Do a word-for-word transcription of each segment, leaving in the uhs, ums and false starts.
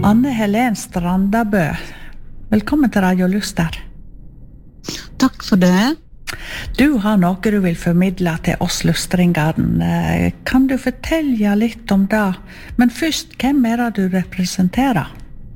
Anne Helen Strandabø, velkommen til Radio Luster. Takk for det. Du har noe du vil formidle til oss lustringene. Kan du fortelle litt om det? Men først, hvem er det du representerer?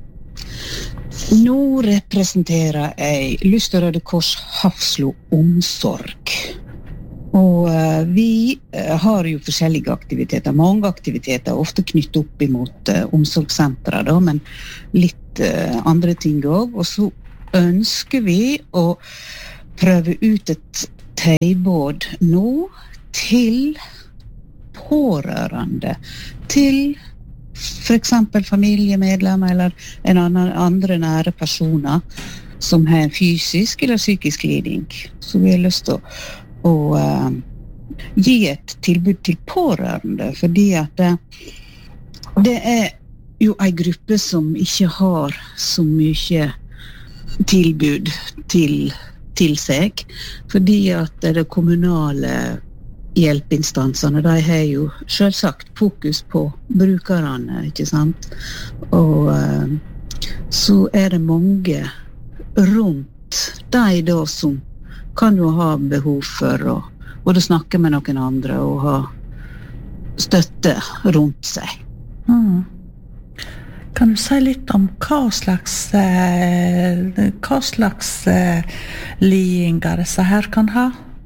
Nå representerer jeg Luster Røde Kors Hafslo Omsorg. Og uh, vi uh, har jo forskjellige aktiviteter, mange aktiviteter, ofte knyttet opp imot uh, omsorgssentre, da, men litt uh, andre ting også. Og så ønsker vi å prøve ut et tilbud nå til pårørende, til for eksempel familiemedlemmer eller en annen, andre nære personer som har en fysisk eller psykisk liding. Så vi har lyst til å, å uh, gi et tilbud til pårørende, fordi at det, det er jo en gruppe som ikke har så mye tilbud til til seg, fordi at det kommunale hjelpeinstansene, de har jo selvsagt fokus på brukerne, ikke sant? Og uh, så er det mange rundt de da som kan jo ha behov for å både snakke med noen andre og ha støtte rundt seg. Mm. Kan du si litt om hva slags, eh, hva slags eh, lidninger disse her kan ha?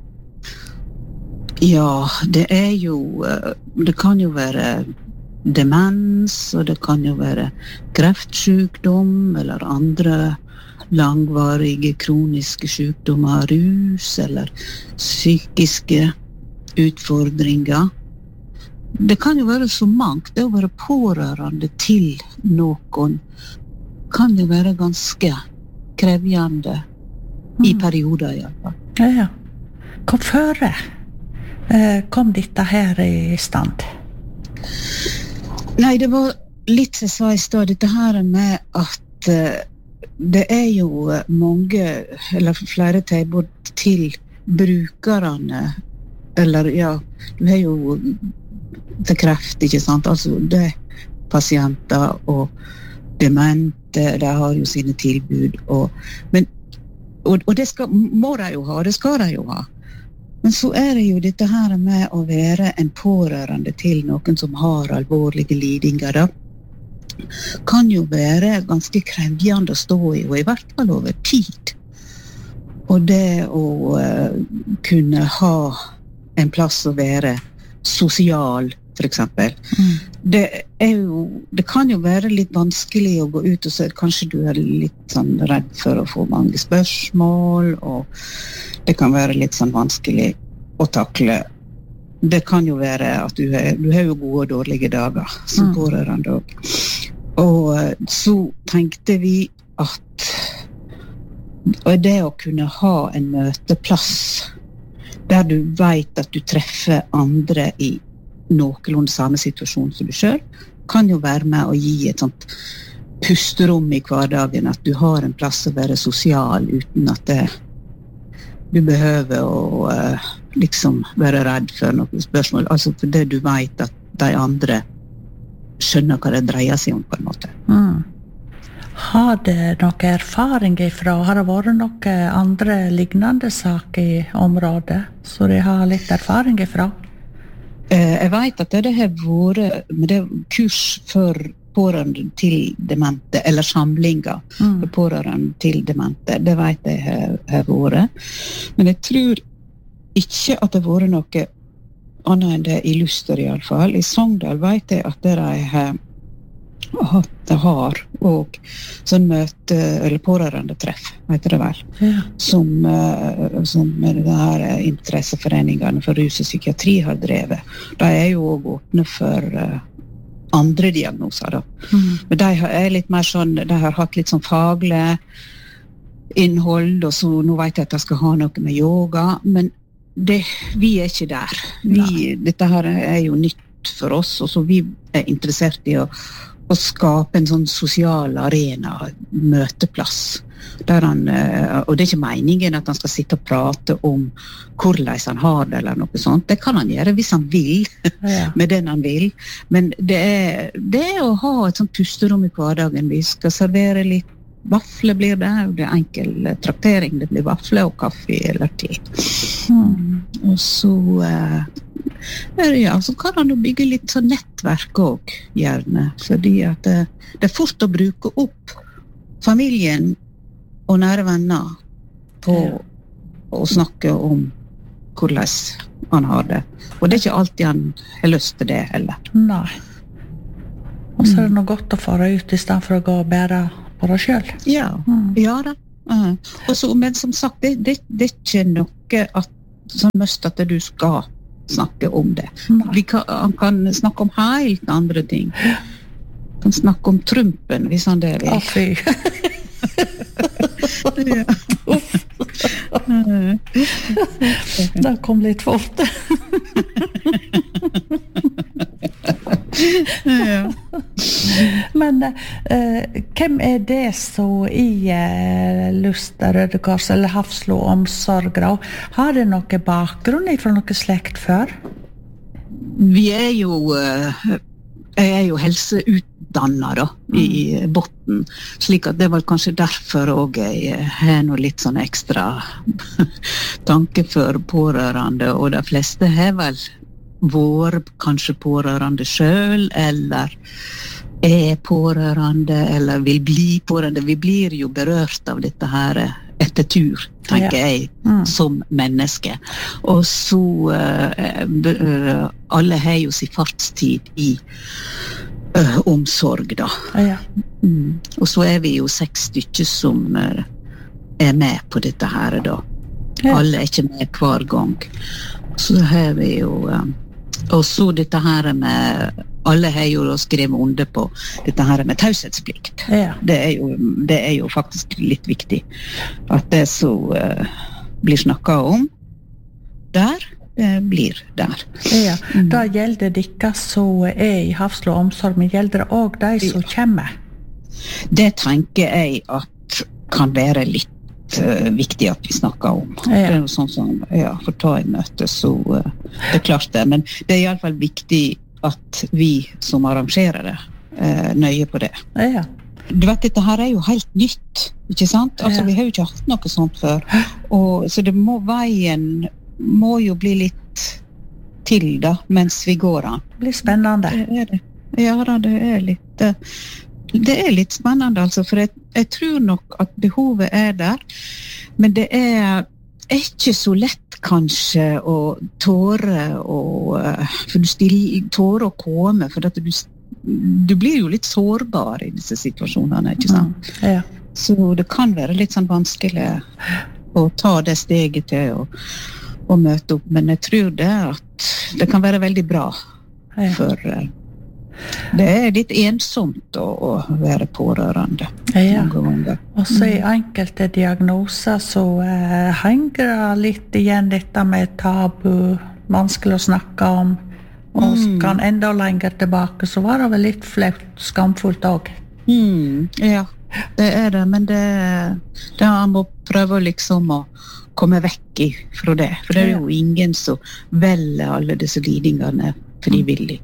Ja, det er jo, det kan jo være demens, og det kan jo være kreftsykdom, eller andre langvarige kroniske sykdommer, rus, eller psykiske utfordringer. Det kan jo være så mangt, det å være pårørende til noen kan jo være ganske krevjende mm. i perioder i alle fall. Ja, ja. Hva føre eh, kom dette her i stand? Nei, det var litt som jeg sa i sted, dette her med at eh, det er jo mange, eller flere tilbud til brukerne, eller ja, du har jo til kreft, ikke sant? Altså, det pasienter og demente, de har jo sine tilbud, og, men, og, og det skal, må de jo ha, det skal de jo ha. Men så er det jo dette her med å være en pårørende til noen som har alvorlige lidinger, da. Kan jo være ganske krevjende å stå i, og i hvert fall over tid. Og det å uh, kunne ha en plass å være sosial, for eksempel. Mm. Det er jo, det kan jo være litt vanskelig å gå ut og se, kanskje du er litt sånn redd for å få mange spørsmål, og det kan være litt sånn vanskelig å takle. Det kan jo være at du har, du har jo gode og dårlige dager som mm. pårørende også. Og så tenkte vi at det å kunne ha en møteplass der du vet at du treffer andre i noenlunde samme situasjon som du selv, kan jo være med å gi et sånt pusterom i hverdagen, at du har en plass å være sosial uten at det, du behøver å uh, liksom være redd for noen spørsmål, altså fordi du vet at de andre skjønner hva det dreier seg om på en måte. Mm. Har det noen erfaring ifra? Har det vært noen andre lignende saker i området, så de har litt erfaring ifra? Eh, jeg vet at det har vært med det kurs for pårørende til demente, eller samlinger mm. for pårørende til demente. Det vet jeg har, har vært. Men jeg tror ikke at det har vært noe annet enn det i Luster i alle fall. I Sogndal vet jeg at det de har hatt det har, og sånn møte, eller pårørende treff, heter det vel, ja. som, uh, som det her interesseforeningene for rus og psykiatri har drevet. De er jo også åpne for uh, andre diagnoser da. Mm. Men de er litt mer sånn, de har hatt litt sånn faglig innhold, og så nå vet jeg at jeg skal ha noe med yoga, men det, vi er ikke der. Vi, dette her er jo nytt for oss, og så vi er interessert i å å skape en sånn sosial arena, møteplass, der han, og det er ikke meningen at han skal sitte og prate om hvordan han har det eller noe sånt. Det kan han gjøre hvis han vil, ja. Med den han vil. Men det er, det er å ha et sånt pusterom i hverdagen. Vi skal servere litt vafler blir det, det er enkel traktering. Det blir vafler og kaffe eller te. Mm. Og så, eh, ja, så kan han jo bygge litt sånn nettverk også, gjerne. Fordi at det, det er fort å bruke opp familien og nære venner på ja. Å snakke om hvordan han har det. Og det er ikke alltid han har lyst til det heller. Nei. Og så er det noe godt å fare ut i stedet for å gå og bære på det selv. Ja, mm. ja da. Uh. Og så, men som sagt, det, det, det er ikke noe at, som mest at du skal snakke om det. Vi kan, han kan snakke om helt andre ting. Han kan snakke om Trumpen, hvis han det vil. Å, fy. Ja. Det kom litt fort. Ja. Men eh, hvem er det så i eh, Luster, Røde Kors eller Hafslo omsorg? Har det noe bakgrunn fra noe slekt før? Vi er jo eh, jeg er jo helseutdannet da, mm. i botten, slik at det var kanskje derfor også jeg har noe litt sånn ekstra tanke for pårørende, og de fleste har vel vært kanskje pårørende selv, eller er pårørende, eller vil bli pårørende. Vi blir jo berørt av dette her etter tur, tenker ja. Jeg, mm. som menneske. Og så uh, alle har jo sin fartstid i uh, omsorg, da. Ja. Mm. Og så er vi jo seks stykker som uh, er med på dette her, da. Ja. Alle er ikke med hver gang. Så har vi jo... Um, og så dette her med... Alle har jo skrevet under på dette her med taushetsplikt. Ja. Det, er jo, det er jo faktisk litt viktig. At det så uh, blir snakket om der, det blir der. Ja, da gjelder det ikke så er i Hafslo omsorg, men gjelder det også de som kommer? Det tenker jeg at kan være litt Uh, viktig at vi snakker om. Ja. Det er jo sånn som, ja, for ta i møte, så uh, det er klart det. Men det er i alle fall viktig at vi som arrangerer det, uh, nøye på det. Ja. Du vet, dette her er jo helt nytt, ikke sant? Altså, ja. Vi har jo ikke hatt noe sånt før. Og, så det må, veien må jo bli litt til da, mens vi går an. Det blir spennende. Det er det. Ja da, det er litt... Uh, Det er litt spennende, altså, for jeg, jeg tror nok at behovet er der, men det er ikke så lett kanskje å tåre å, for du stiller, tåre å komme, for at du, du blir jo litt sårbar i disse situasjonene, ikke sant? Mm, ja. Så det kan være litt sånn vanskelig å ta det steget til å, å møte opp, men jeg tror det at det kan være veldig bra for... Det er litt ensomt å, å være pårørende. Ja, og så i enkelte diagnoser så eh, henger det litt igjen dette med tabu, vanskelig å snakke om, og mm. kan enda lenger tilbake, så var det vel litt flaut, skamfullt også. Mm, ja, det er det, men det, det man må prøve liksom å komme vekk fra det, for det er jo ingen som velger alle disse lidingene frivillig.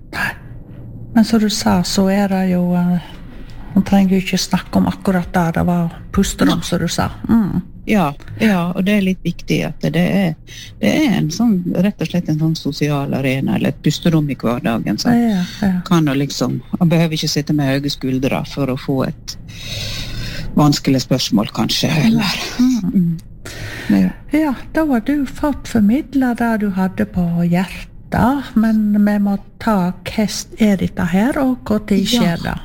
Men som du sa, så er det jo man trenger jo ikke snakke om akkurat det det var pusterom, som du sa. Mm. Ja, ja, og det er litt viktig at det er, det er en sånn, rett og slett en sånn sosial arena, eller et pusterom i hverdagen, så ja, ja. Kan jo liksom, man behøver ikke sitte med høye skuldre for å få et vanskelig spørsmål, kanskje, eller. Mm. Ja. Ja, da var du fått formidlet det du hadde på hjertet. Da, men vi må ta hva er dette her, og hva tid skjer det?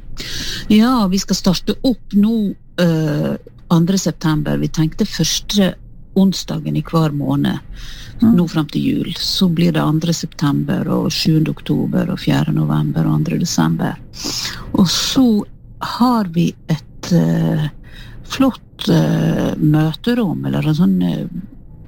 Ja, vi skal starte opp nå uh, andre september. Vi tenkte første onsdagen i hver måned, mm. nå frem til jul. Så blir det andre september, og sjuende oktober, og fjerde november, og andre desember. Og så har vi et uh, flott uh, møterom, eller en sånn... Uh,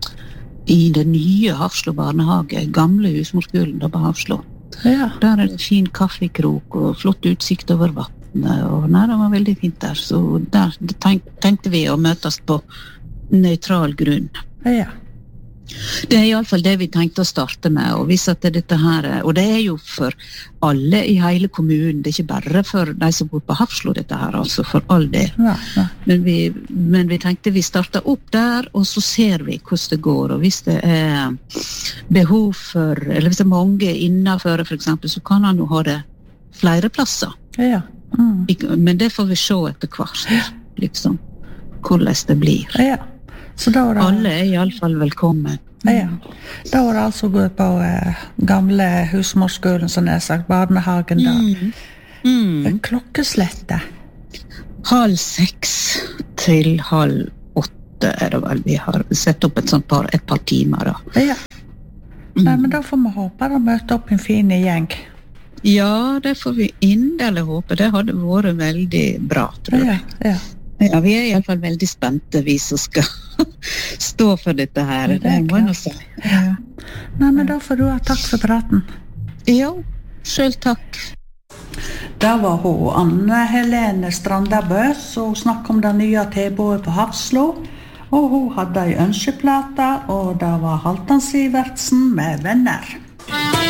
i det nye Hafslo barnehage, gamle husmorskolen da på Hafslo. Ja. Der er det fin kaffekrok og flott utsikt over vatten. gjestene, og nei, det var veldig fint der. Så der tenk, tenkte vi å møtes på nøytral grunn. Ja. Det er i alle fall det vi tenkte å starte med, og hvis at dette her, og det er jo for alle i hele kommunen, det er ikke bare for de som bor på Hafslo dette her, altså for all det. Ja, ja. Men, vi, men vi tenkte vi starter opp der, og så ser vi hvordan det går, og hvis det er behov for, eller hvis det er mange innenfor for eksempel, så kan han jo ha det flere plasser. Ja. Mm. Men det får vi se etter hvert, liksom, hvordan det blir. Ja. Så da var det, alle er i alle fall velkommen. Ja, da var det altså gå på eh, gamle husmorskolen, som jeg har sagt, barnehagen da. Mm. Mm. Klokkeslette. Halv seks til halv åtte er det vel. Vi har sett opp et sånt par, et par timer da. Ja. Mm. Nei, men da får vi håpe å møte opp en fin gjeng. Ja, det får vi inderlig håpe. Det hadde vært veldig bra, tror jeg. Ja, ja. Ja, vi er i alle fall veldig spente, vi som skal stå for dette her. Det må jeg nå si. Ja. Nei, men da får du ha takk for praten. Ja, selv takk. Da var hun Anne Helene Strandabø, som snakket om det nye tilbudet på Hafslo. Og hun hadde en ønskeplate, og det var Halvdan Sivertsen med venner.